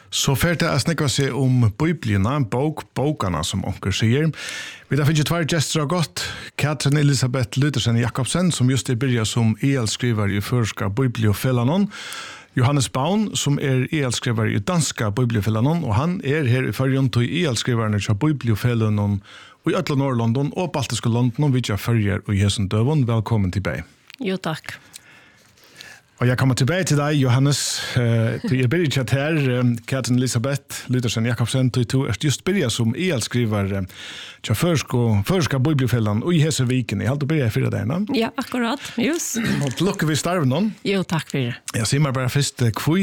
Så färt det att snacka sig Bibeln, bokarna som onkel säger. Vi har fått två gäster av gott. Katrin Elisabeth Luthersen Jakobsen som just börjar som EL-skrivare i förska Bibliofällanon. Johannes Baun som EL-skrivare i danska Bibliofällanon och han här i förrjun till EL-skrivaren i Bibliofällanon i ötla Norrlondon och Baltiska London och vidja följer och Jesu dövon. Välkommen till dig. Jo, tack. Och jag kommer tillbaka till dig, Johannes. Jag börjar chatt här, Katrin Elisabeth Luthersen Jakobsen, du är just börjat som EL-skrivare till förska Bibliofällan och i Hässeviken. Jag har alltid börjat för dig, no? Ja, akkurat, just. Och luckar vi starven någon? Jo, tack för det. Jag ser mig bara först,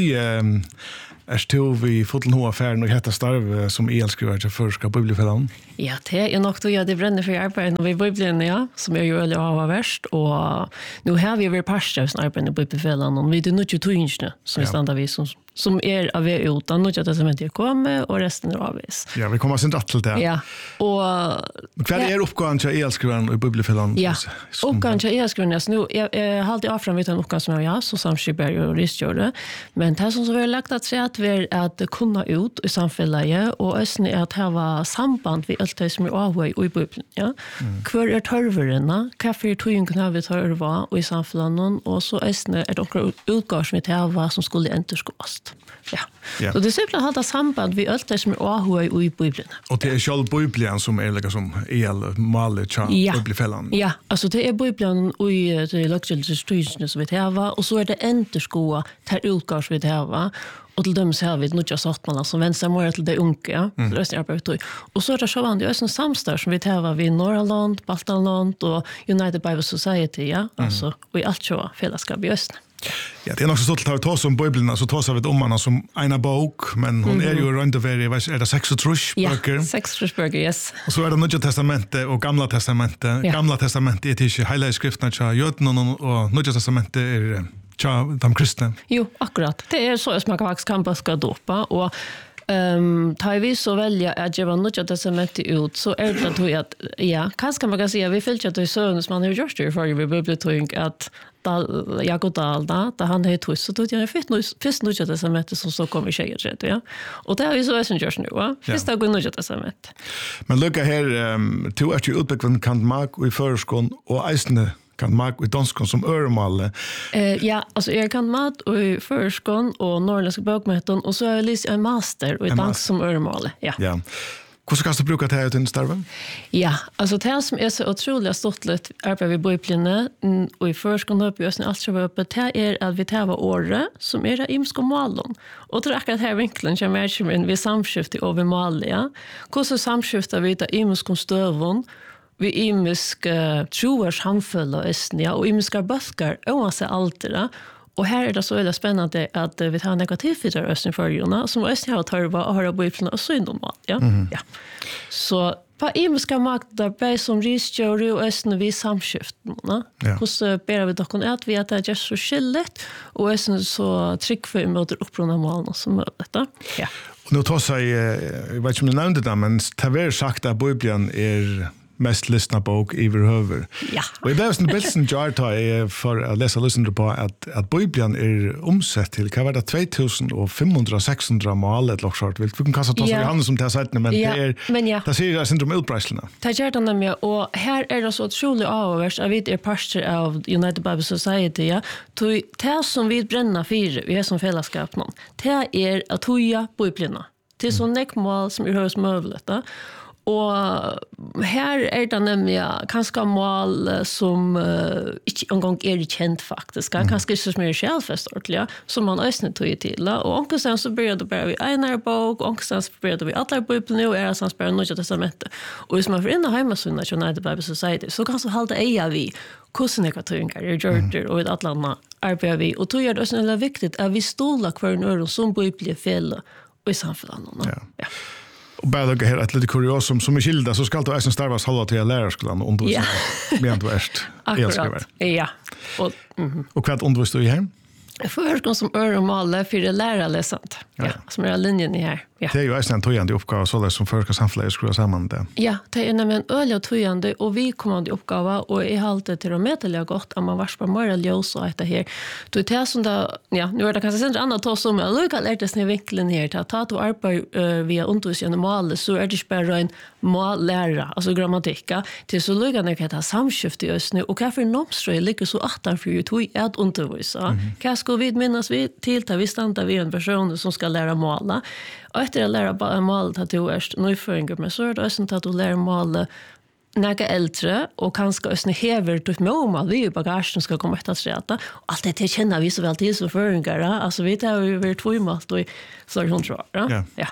du vi foteln affären och heter starv som EL-skrivare till förska Bibliofällan? Ja, det är nog då jag det bränner för arbetet och vi Bibeln, ja, som jag ju eller har värst och nu har vi pastors arbetet i Bibliofällan och vi det nu 22 inch som vi standar vi som av utan nu att det inte kommer och resten är avvis. Ja, vi kommer sen rätt till det. Ja. Och vad är uppgåvan till EL-skrivaren i Bibliofällan? Ja. Uppgåvan till EL-skrivaren nu jag har alltid avfram vid en uppgåva som jag så samskriver och ristgör men det som så vi har lagt att säga att vi att kunna ut i samhället och ösn är att ha samband vi allt det som är avväg i Bibeln, ja. Kvar är törverna, kaffe tog kan vi törva och i samhället och så ösn är det utgåvor som vi tar som skulle ändras. Ja. Så det är simpelt att ha samband vi allt det som är avväg i Bibeln. Och det är själv Bibeln som är liksom målet i Bibliofällan. Ja, alltså det är Bibeln och det lagstiftningsstyrelsen som vi tar och så är det ändras tar utgåvor som vi tar. Och till dem så har vi några sortmanna som vänder mer till det unga. Och så är det så vanligt. Det är en samstår som vi tar vid Norrland, Baltaland och United Bible Society. Ja? Alltså, och i allt så fällskap i östen. Ja, det är också stort att ta som Bibeln, så tar vi om man som en bok, men hon är ju runt över, är det 6 böcker? Ja, 6 böcker, yes. Och så är det Nya testamentet och Gamla testamentet. Ja. Gamla testamentet är inte hela skriften till jötnen och Nya testamentet är de kristna. Jo, akkurat. Det är så som man faktiskt kan börja dopa och tar vi så välja att ge Nya testamentet ut så är det då att ja, kanske man kan säga vi följer att det är så som man har gjort det för vi bibliotek att Jakob Dalda, där han heter Tuss, så då jag först Nya testamentet som så kommer tjejer, ja. Och det har vi så är som görs nu, va? Först har vi Nya testamentet. Men lucka här, du är ju utbyggd kan mag i förskon och eisne kan mag i danskon som öremål. Ja, alltså jag kan mat och i förskon och norrländska bokmäton och så har jag läst en master och i dansk som öremål. Ja. Ja. Hur ska du bruka det här utan starven? Ja, alltså det som är så otroligt stort arbetar vi Bibeln och i förskon upp i östen allt så uppe det är att vi tar året som är det imska målen. Och det akkurat här vinkeln som är vi samskifte och vi måliga. Hur så samskiftar vi det imska stövon vi imiska troers handfulla östnia och imiska böskar oavsett allt det. Och här är det så väldigt spännande att vi tar negativt vidare östning förjorna som östning har törva och höra Bibeln och så är normalt. Ja? Ja. Så på imiska makter som ristgör och östning vi samskiftarna. Och så ber vi dock att vi att det är så skillet och östning så tryck för emot upprona målen som möjligt. Ja. Och nu tar sig, jag vet inte om du nämnde det, men det är sagt att Bibeln är mest lyssna bok i över. Ja. Och jag blev en bilsen jarta för att läsa lyssnade på att Bibeln är omsatt till kan vara 2500-600 mål ett lockshort. Vi kan kasta ta så Johannes som det har sagt men det är det ser jag syndrom utbredslarna. Det gör det nämligen och här är det så otroligt avvärst att vi är pastor av United Bible Society ja. Det som vi bränner för vi är som fällskap någon. Det är att höja Bibeln. Det är så näckmål som är hörs möjligt. Och här är det nämligen kanske mål som inte en gång är känt faktiskt. Kanske inte så mycket självförståeligt som man östning tog till. Och onkelsen så började bara vi en bok, onkelsen så började vi alla Bibeln och är det sans bara Nya testamentet. Och hvis man får in hemma så United Bible Society så kan så hålla eja vi kursen jag tror är och ett Atlanta arbetar vi och tror det är så viktigt att vi stolar kvar en som Bibeln fälla och i samhället. Ja. Och bara lukka här ett lite kurios som är skilda så ska du även starvas halva till lärarskolan och undervisa medan du är elskrivare. Ja. Och vad undervisar du i här? Förskon som öremål för lärarläsant. Ja, som är linjen i här. Ja. Det är ju en tojande uppgave så som förska samhället skruva samman det. Ja, det är nämligen öliga tojande och vi kommande uppgave och i haltet till att mäteliga gott att man varspar mer ljus och det här. Då är det som det, ja, nu är det kanske inte annat tos om, men lika lärt det vinkeln här till att ta till arbete via undervisning mål så är det inte bara en mållära, alltså grammatika, till så lika när det här samskift i oss nu och varför nomströj ligger så attan för att vi är att undervisa. Vad ska vi minnas vi till att vi stannar vid en person som ska lära måla. Och efter att lära målet att du är nyföringar, men så är det också att du lär målet några äldre och kanske också hever till mål vi i bagagen ska komma efter att rätta. Allt det känner vi så väl till som föringar. Alltså vi tar ju över tvåmålt och så är det hon tror. Ja.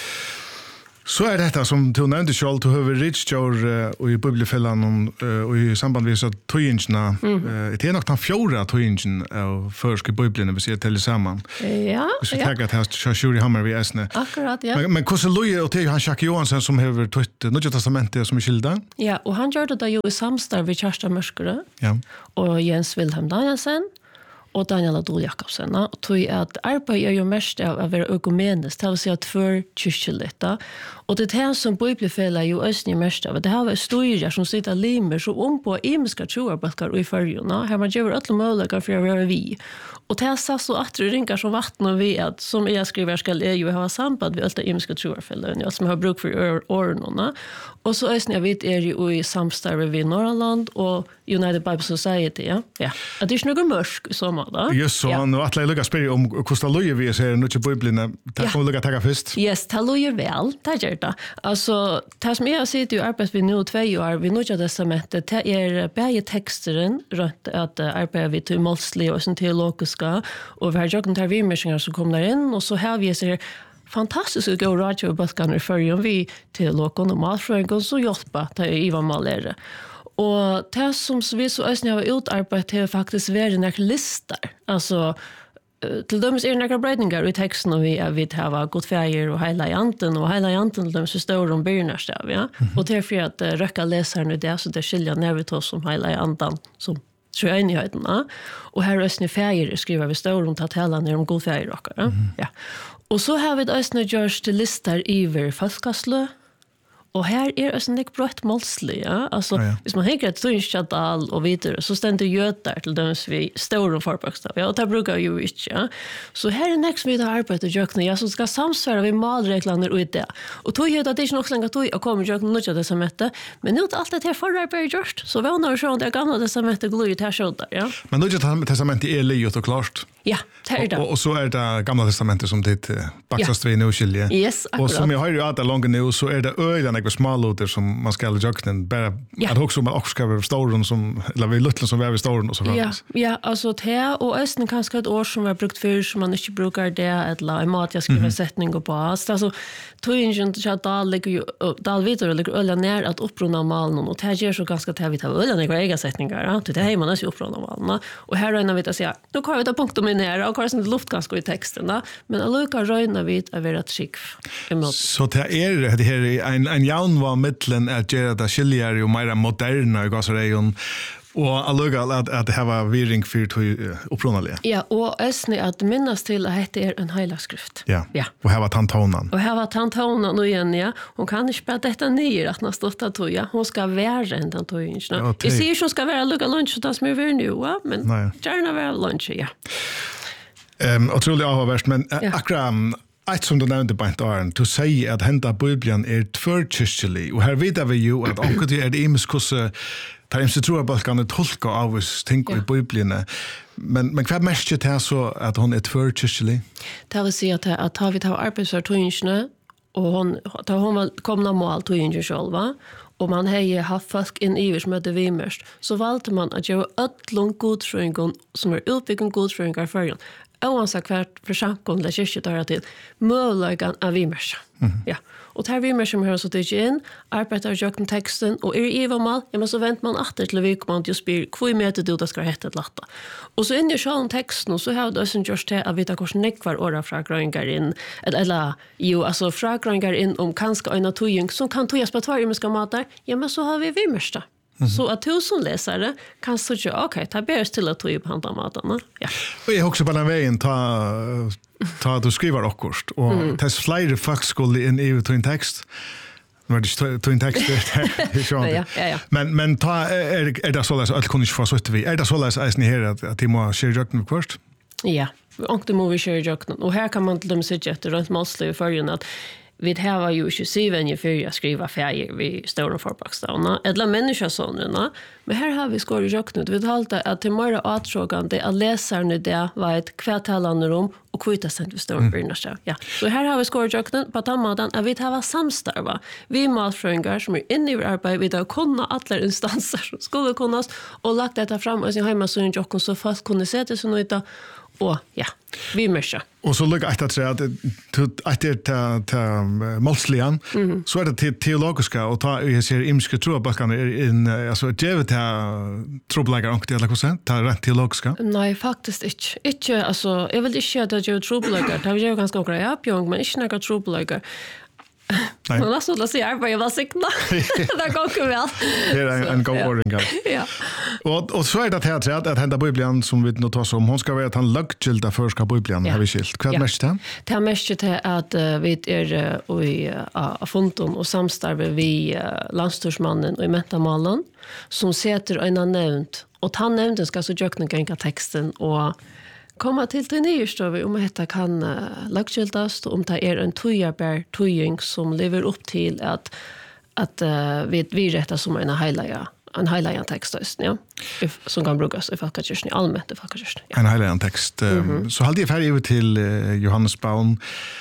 Så är detta som du nämnde själv, du har Richard och i Bibelfällan och i samband med så tojingarna. Det är nog den fjärde tojingen av förska Bibeln vi ser till samman. Ja. Så jag att här Shuri Hammer vi äsne. Akkurat, ja. Men hur Louis och det är han Jacques Johansson som har tagit Nya testamentet som är skilda. Ja, och han gjorde det ju i samstarv med Kerstin Mörskere. Ja. Och Jens Wilhelm Danielsen. Och Daniel Adol Jakobsen. Och tog att arbeid är ju mest av att vara ökumeniskt, det vill säga tvär kyrkjeligt. Och det här som Bibelfälla ju östning mest av, det här var historier som sitter limer så på imiska troarbalkar och i färgerna. Här man gör alla möjliga för att vara vi. Och det här sa så att det rinkar som vatten och vi att som jag skriver ska jag ju ha samband med alla imiska troarfälla som har bruk för åren. Och så östning vid är ju i samstarve vid Norrland och United Bible Society. Ja. Att det är något mörsk som då. Just så, och att jag lyckas spela om hur Louis vi ser nu till Bibeln. Tack för att lycka tacka först. Yes, det Louis väl. Tack gör det. Alltså, det som jag sitter ju arbetar vid nu 2 år vid Nya testamentet, det är bäge texteren runt att arbeta vid till målsliga och teologiska och vi har jocken tar vimersingar som kommer in och så har vi ser fantastiskt att gå radio och balkaner för vi teologen och matfröken så hjälpa till Ivan Malere. Och det som vi så ösning har utarbetat är faktiskt väldigt några listor. Alltså till dömes är några breytingar i texten och vi har gått färger och hela janten till dömes så står de byrnarstav, ja. Och därför att röka läsaren i det så det skiljer nervitos som hela janten som treenigheterna. Och här ösning färger skriver vi står om att hela ner om god färger och ja. Och så har vi ösning görs till listor över folkaslö. Och här är det en brott målslig, ja. Alltså, hvis man tänker att Tunskjadal och vidare så ständer götar till dem vi står och förbokstav. Ja, och det brukar ju inte, ja. Så här är det som vi har arbetat och gökna, ja, som ska samsvara vid malreglaner och det. Och tog ju att det är inte nog så länge att tog kommer gökna Nya testamentet, men nu är allt det här förarbetet gjort. Så vi har sjön det gamla testamentet glöj till här sådär, ja. Men Nya testamentet är livet och klart. Ja, det är det. Och så är det gamla testamentet som det baxast vi nu skiljer. Yes, akkurat. Och som jag har ju att det långt nu så är det öjliga några småloter som man ska jökna bara att också man också ska vara stor som eller vi lutlen som är stor och så framvis. Ja, alltså det och östen kanske ett år som var brukt för som man inte brukar det eller en mat jag skriver sättning och på. Alltså tingen till att ligger ju dal vidare ligger ölla ner att upprona malen och det ger så ganska att vi tar ölla några egna sättningar. Det är man också upprona malen. Och här rönar vi att säga då kan vi ta punkter med ner och kanske inte luft ganska i texten men alluka rönar vi att vara ett skick. Så det här är en jaun var mittlen att göra det skiljer och mer moderna i gasrejon och alluga att det här var virring för upprunalige. Ja, och ösni att minnas till att det är en heilaskrift. Ja. Och här var tantonan. Och här var tantonan och igen, ja. Hon kan inte spela detta ner att när stått toja. Hon ska vara en tantojen. Jag säger att hon ska vara lugga lunch och det som är vi nu, ja. Men gärna vara lunch, ja. Otroligt avhåverst, men akkurat ett som du nevnte på ett år, du säger att hända Bibeln är tvärkyrkelig, och här vet vi ju att omkring det är det imisk hos tar imse troarbalkarna tolka av oss ting i Bibeln. Men vad mest det är så att hon är tvärkyrkelig? Det vill säga att har vi tar arbetsförtøyngene, och hon kom mål tøyngene själva, och man har haft folk in i som heter Vimmerst, så valde man att göra ett långt godfröjning som är utbyggande godfröjningar för en. Oavsett hvert församkon eller kyrkje tar till möjligheten av Vimmerst. Ja. Och här Vimmerst som har så tycker in, arbetar jag med texten och är i vad ja men så väntar man åter till vi kommer att spela kvoi meter det ska heta ett latta. Och så in i själva texten och så har det sen just det att vi tar kors nekvar ora fra gröngar in eller jo alltså fra gröngar in om kanske en tojung som kan tojas på tvärmiska matar. Ja men så har vi Vimmerst. Så att du som läsare kan säga okej, ta bäst till att ta upp handa matarna. Ja. Och jag också på den vägen ta ta du skriver akkurat, og tess flere folk skulle inn i en tekst, når det ikke en tekst, ja. Men ta, det såleis, alt kunne ikke få sutt vi, det såleis eisen her, at de må skjøre jøkken først? Ja, og det må vi skjøre jøkken, og her kan man til dem sitte etter rundt målslig i førgen, at vi har jo ikke syvenje for å skrive ferger ved store forbakstavene, eller menneskesånene, men her har vi skåret jøknet. Vi talte at til mer atrågende at leserne det vet hva talene om og hva det sendt vi står på innerstad. Ja. Så her har vi skåret jøknet på den måten at vi har samstarva. Vi matfrøyngar som inne i arbeid, vi har kunnet alle instanser som skulle kunnes, og lagt dette frem og sin hjemmesøgn jøkken så folk kunne se det som noe. Og ja, vi mørker. Og så lukker jeg etter at etter til målsligen, så det til teologiske, og jeg ser imenske troabakkene altså djevet til trobeleggere omkring, eller hva det er rent teologiske? Nei, faktisk ikke. Ikke, altså, jeg vil ikke at det gjør trobeleggere, det gjør ganske omkring oppgjøring, men ikke noen trobeleggere. Men det er sånn å si arbeid, jeg var sikna. Det går ikke vel. Det er en god ordning. Ja. Og så det her at henne Bibelen, som vi nå tar om, hun skal være at han lagtgilda først av Bibelen, har vi skilt. Hva det mest til? Det er mest til at vi av Fonton og samstarve vi landstorsmannen og i mentamalen, som setter øyne nevnt, og ta nevnten skal så gjøkne genga teksten, og komma til nyhetsstøve om dette kan lagskyldes, om det en tøyarbær tøying som lever opp til at vi retter som en heilige tekst, ja, som kan brukes i Falkakirsten, i allmette Falkakirsten. Ja. En heilige tekst. Så halde jeg ferdig over til Johannes Baun,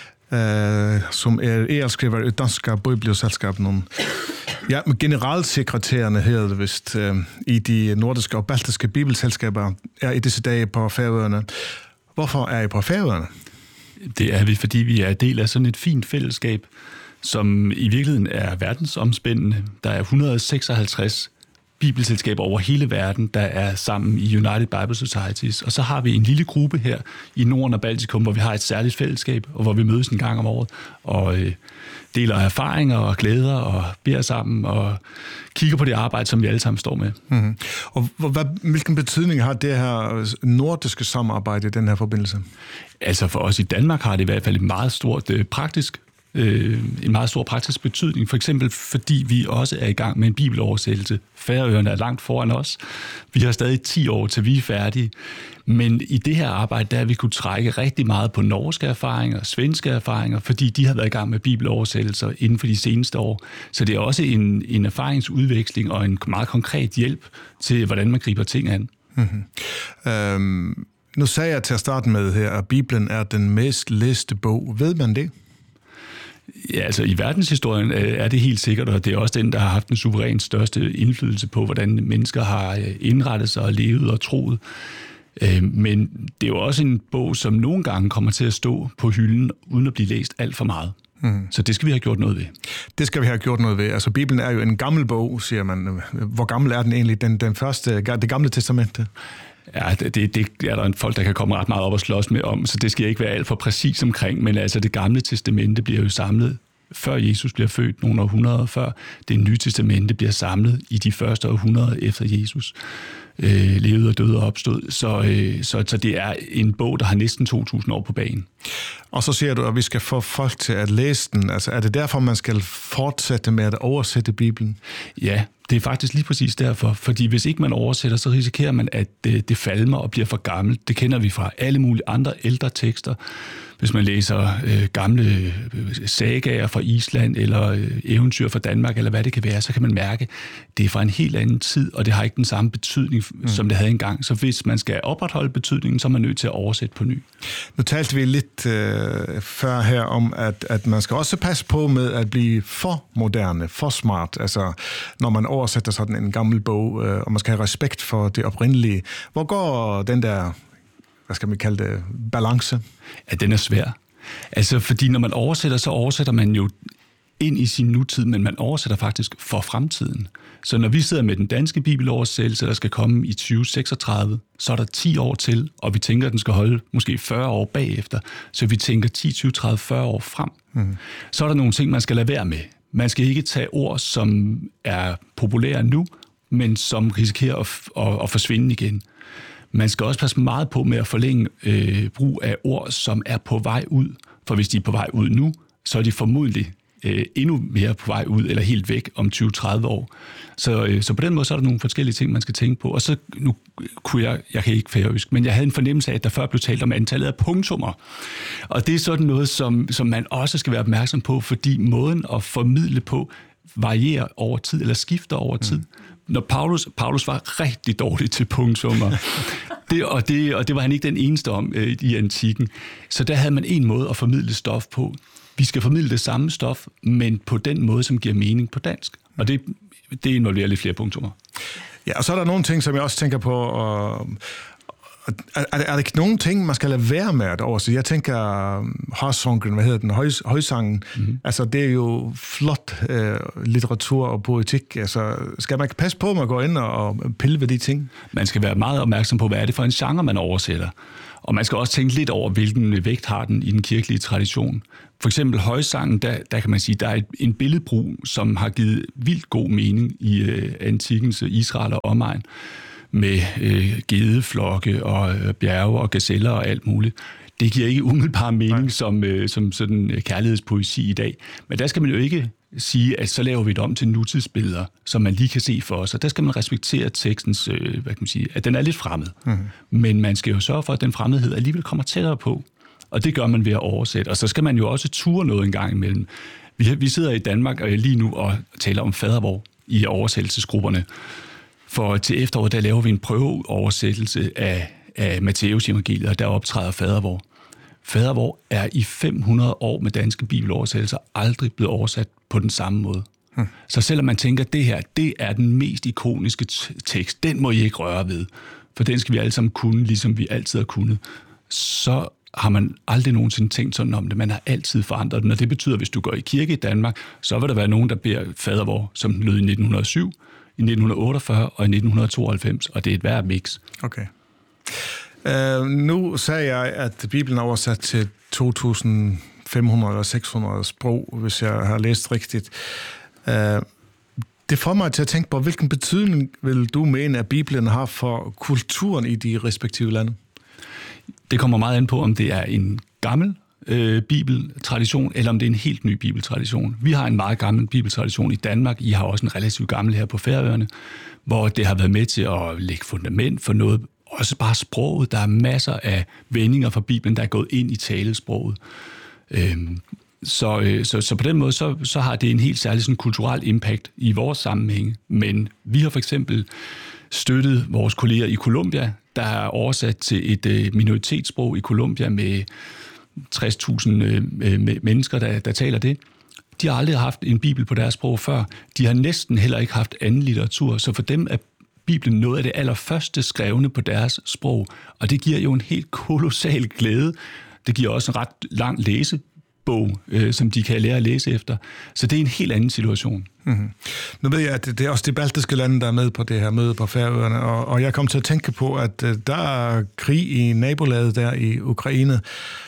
som EL-skriver i Danska Bibelselskapen. Ja, men generalsekretærerne her, vist, i de nordiske og baltiske bibelselskaber i disse dage på Færøerne. Hvorfor I på Færøerne? Det vi, fordi vi en del af sådan et fint fællesskab, som i virkeligheden verdensomspændende. Der 156 bibelselskaber over hele verden, der sammen i United Bible Societies. Og så har vi en lille gruppe her i Norden og Baltikum, hvor vi har et særligt fællesskab, og hvor vi mødes en gang om året, og deler erfaringer og glæder, og beder sammen, og kigger på det arbejde, som vi alle sammen står med. Mm-hmm. Og hvilken betydning har det her nordiske samarbejde i den her forbindelse? Altså for os i Danmark har det i hvert fald et meget stort en meget stor praktisk betydning, for eksempel fordi vi også i gang med en bibeloversættelse. Færøerne langt foran os. Vi har stadig 10 år til vi færdige, men i det her arbejde, der vi kunne trække rigtig meget på norske erfaringer, svenske erfaringer, fordi de har været i gang med bibeloversættelser inden for de seneste år. Så det også en erfaringsudveksling og en meget konkret hjælp til, hvordan man griber ting an. Mm-hmm. Nu sagde jeg til at starte med her, at Bibelen den mest læste bog. Ved man det? Ja, altså i verdenshistorien det helt sikkert, og det også den, der har haft den suverænt største indflydelse på, hvordan mennesker har indrettet sig og levet og troet. Men det jo også en bog, som nogle gange kommer til at stå på hylden, uden at blive læst alt for meget. Så det skal vi have gjort noget ved. Det skal vi have gjort noget ved. Altså Bibelen jo en gammel bog, siger man. Hvor gammel den egentlig? Den første, det gamle testamente? Ja, det der en folk, der kan komme ret meget op og slås med om, så det skal jeg ikke være alt for præcis omkring, men altså det gamle testamente bliver jo samlet, før Jesus bliver født, nogle århundreder før. Det nye testamente bliver samlet i de første århundreder efter Jesus levede og døde og opstod. Så det en bog, der har næsten 2000 år på banen. Og så siger du, at vi skal få folk til at læse den. Altså det derfor, man skal fortsætte med at oversætte Bibelen? Ja, det faktisk lige præcis derfor. Fordi hvis ikke man oversætter, så risikerer man, at det falmer og bliver for gammelt. Det kender vi fra alle mulige andre ældre tekster. Hvis man læser gamle sagaer fra Island eller eventyr fra Danmark, eller hvad det kan være, så kan man mærke, at det er fra en helt anden tid, og det har ikke den samme betydning, som det havde engang. Så hvis man skal opretholde betydningen, så er man nødt til at oversætte på ny. Nu talte vi lidt før her om, at man skal også passe på med at blive for moderne, for smart. Altså, når man oversætter sådan en gammel bog, og man skal have respekt for det oprindelige. Hvor går den der, hvad skal man kalde det, balance? Ja, den er svær. Altså, fordi når man oversætter, så oversætter man jo ind i sin nutid, men man oversætter faktisk for fremtiden. Så når vi sidder med den danske bibeloversættelse, der skal komme i 2036, så er der 10 år til, og vi tænker, at den skal holde måske 40 år bagefter. Så vi tænker 10, 20, 30, 40 år frem. Så er der nogle ting, man skal lade være med. Man skal ikke tage ord, som er populære nu, men som risikerer at forsvinde igen. Man skal også passe meget på med at forlænge brug af ord, som er på vej ud. For hvis de er på vej ud nu, så er de formodentlig endnu mere på vej ud, eller helt væk om 20-30 år. Så på den måde, så er der nogle forskellige ting, man skal tænke på. Og så, nu kunne jeg kan ikke færøsk, men jeg havde en fornemmelse af, at der før blev talt om antallet af punktummer. Og det er sådan noget, som man også skal være opmærksom på, fordi måden at formidle på varierer over tid, eller skifter over tid. Når Paulus var rigtig dårlig til punktummer, og det var han ikke den eneste om i antikken. Så der havde man en måde at formidle stof på. Vi skal formidle det samme stof, men på den måde, som giver mening på dansk. Og det involverer lidt flere punktummer. Ja, og så er der nogle ting, som jeg også tænker på. Er der ikke nogen ting, man skal lade være med at oversætte? Jeg tænker Højsangen, hvad hedder den? Højsangen. Mm-hmm. Altså, det er jo flot litteratur og poetik. Altså, skal man ikke passe på, at man går ind og pille ved de ting? Man skal være meget opmærksom på, hvad er det for en genre, man oversætter. Og man skal også tænke lidt over, hvilken vægt har den i den kirkelige tradition. For eksempel Højsangen, der kan man sige, der er en billedbrug, som har givet vildt god mening i antikkens Israel og omegn, med gedeflokke og bjerge og gazeller og alt muligt. Det giver ikke umiddelbar mening som sådan kærlighedspoesi i dag. Men der skal man jo ikke sige, at så laver vi det om til nutidsbilleder, som man lige kan se for os. Og der skal man respektere tekstens, hvad kan man sige, at den er lidt fremmed. Mm-hmm. Men man skal jo sørge for, at den fremmedhed alligevel kommer tættere på. Og det gør man ved at oversætte. Og så skal man jo også ture noget en gang imellem. Vi sidder i Danmark lige nu og taler om fadervor i oversættelsesgrupperne. For til efteråret, der laver vi en prøveoversættelse af Matteus evangeliet, og der optræder fadervor. Fadervor er i 500 år med danske bibeloversættelser aldrig blevet oversat på den samme måde. Så selvom man tænker, at det her, det er den mest ikoniske tekst, den må I ikke røre ved, for den skal vi alle sammen kunne, ligesom vi altid har kunnet, så har man aldrig nogensinde tænkt sådan om det. Man har altid forandret den, og det betyder, at hvis du går i kirke i Danmark, så vil der være nogen, der beder fadervor, som den lød i 1907, i 1948 og i 1992, og det er et værd mix. Okay. Nu sagde jeg, at Bibelen er oversat til 2500 eller 600 sprog, hvis jeg har læst rigtigt. Det får mig til at tænke på, hvilken betydning vil du mene, at Bibelen har for kulturen i de respektive lande? Det kommer meget an på, om det er en gammel bibeltradition, eller om det er en helt ny bibeltradition. Vi har en meget gammel bibeltradition i Danmark. I har også en relativt gammel her på Færøerne, hvor det har været med til at lægge fundament for noget. Også bare sproget. Der er masser af vendinger fra Bibelen, der er gået ind i talesproget. Så på den måde, så har det en helt særlig sådan, kulturel impact i vores sammenhænge. Men vi har for eksempel støttet vores kolleger i Colombia, der er oversat til et minoritetssprog i Colombia med 60.000 mennesker, der taler det. De har aldrig haft en bibel på deres sprog før. De har næsten heller ikke haft anden litteratur, så for dem er Bibelen noget af det allerførste skrevne på deres sprog. Og det giver jo en helt kolossal glæde. Det giver også en ret lang læsebog, som de kan lære at læse efter. Så det er en helt anden situation. Mm-hmm. Nu ved jeg, at det er også de baltiske lande, der er med på det her møde på Færøerne, og jeg kom til at tænke på, at der er krig i nabolaget der i Ukraine.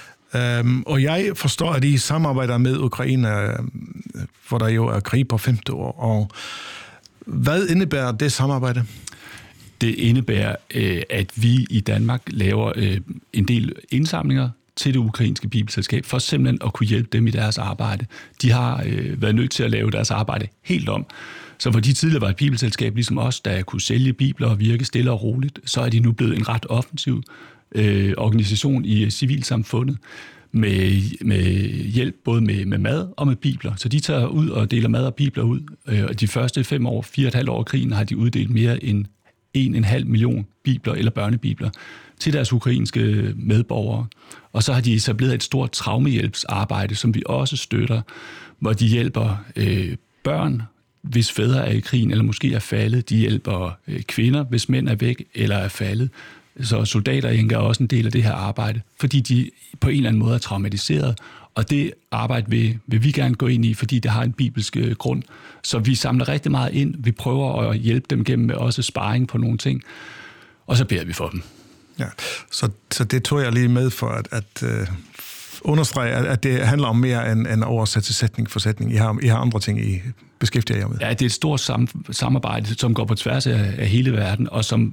Og jeg forstår, at I samarbejder med Ukraine, hvor der jo er krig på 5. år. Og hvad indebærer det samarbejde? Det indebærer, at vi i Danmark laver en del indsamlinger til det ukrainske bibelselskab, for simpelthen at kunne hjælpe dem i deres arbejde. De har været nødt til at lave deres arbejde helt om. Så hvor de tidligere var et bibelselskab, ligesom os, der kunne sælge bibler og virke stille og roligt, så er de nu blevet en ret offensiv organisation i civilsamfundet med hjælp både med mad og med bibler. Så de tager ud og deler mad og bibler ud. Og de første 4,5 år af krigen har de uddelt mere end 1,5 million bibler eller børnebibler til deres ukrainske medborgere. Og så har de etableret et stort traumehjælpsarbejde, som vi også støtter, hvor de hjælper børn, hvis fædre er i krigen eller måske er faldet. De hjælper kvinder, hvis mænd er væk eller er faldet. Så soldater er også en del af det her arbejde, fordi de på en eller anden måde er traumatiseret. Og det arbejde vil vi gerne gå ind i, fordi det har en bibelsk grund. Så vi samler rigtig meget ind. Vi prøver at hjælpe dem gennem også sparring på nogle ting. Og så beder vi for dem. Ja, så det tog jeg lige med for at understrege, at det handler om mere end oversætte sætning for sætning. I har andre ting, I beskæftiger jer med. Ja, det er et stort samarbejde, som går på tværs af hele verden, og som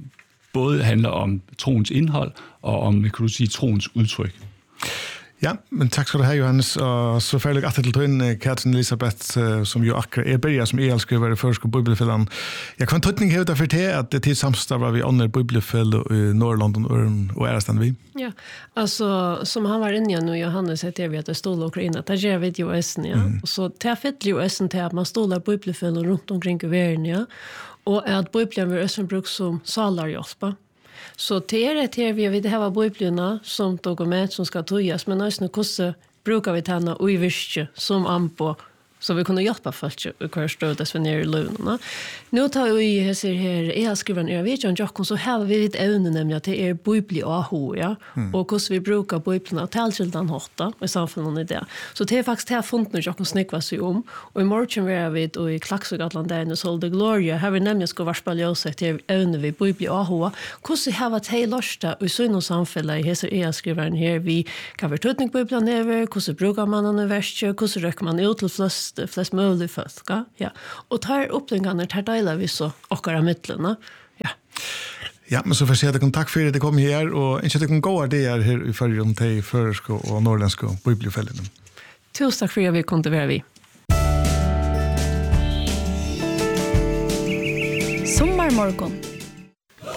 både handler om troens indhold og om, kan du sige, troens udtryk. Ja, men tak skal du have, Johannes, og så færdig at til tøyen, Katrin Elisabeth, som jo akkurat bedre som EL-skriver i første bibelfælden. Jeg kan tøtning hæve derfor til, at det til samstår var vi andre bibelfælde i Nordlanden og Ærestand vi. Ja, altså, som han var inne i nu, Johannes, heter vi at det stod Ukraina, der gjør vi jo essen, ja. Så det fyller jo essen til at man stoler bibelfælden rundt omkring i verden, ja, og at bibelen vil essen brukt som salarhjelp. Så det vi vill ha biblarna som dokument som ska tojas, men också hur brukar vi tänna och i virke som ampo så vi kunde hjälpa folk i hver stöd som ner i lönerna. Nu tar vi här jag skriver jag vet inte jag så har vi ett ämne nämligen att det är bibli AH, ja, och hur vi brukar biblarna till den hotta och samfundet i det. Så det är faktiskt här funnit nu jag snäcka sig om och i morgon var vi och i Klaxögatland där så the Gloria har vi nämligen ska vara spaljosa till ämne vi bibli AH. Hur har varit hej lörsta och så inom samfundet i här jag skriver här vi kan vi tutning biblarna över hur brukar man en vers hur röker man ut till flest möjligt folk, ja. Och tar upp den gången tar delar vi så och mittlarna. Ja. Ja, men så får jag säga tack för att det kom här och inte det kan gå det här i förrum till förska och norrländska bibelfällen. Tusen tack för att vi kunde vara vi. Sommarmorgon